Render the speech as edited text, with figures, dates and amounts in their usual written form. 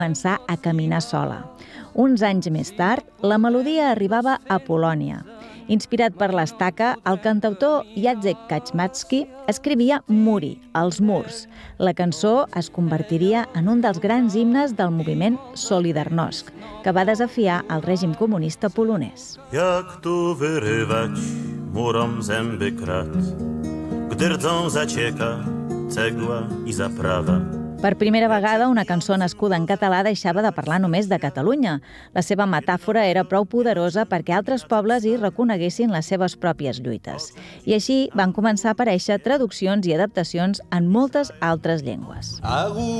començar a caminar sola. Uns anys més tard, la melodia arribava a Polònia. Inspirat per l'estaca, el cantautor Jacek Kaczmarski escrivia Muri, els murs. La cançó es convertiria en un dels grans himnes del moviment Solidarnosc, que va desafiar el règim comunista polonès. Jak tu wyrywać murom zęby krat, gdy rdzą zacieka cegła i zaprawa. Per primera vegada, una cançó nascuda en català deixava de parlar només de Catalunya. La seva metàfora era prou poderosa perquè altres pobles hi reconeguessin les seves pròpies lluites. I així van començar a aparèixer traduccions i adaptacions en moltes altres llengües.